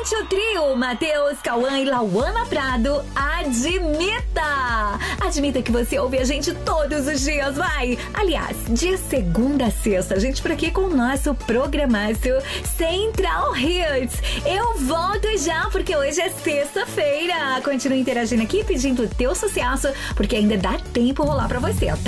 Gente, o trio Matheus, Cauã e Lauana Prado, admita! Admita que você ouve a gente todos os dias, vai! Aliás, de segunda a sexta, a gente por aqui com o nosso programaço Central Hits. Eu volto já, porque hoje é sexta-feira. Continua interagindo aqui, pedindo o teu sucesso, porque ainda dá tempo rolar pra você,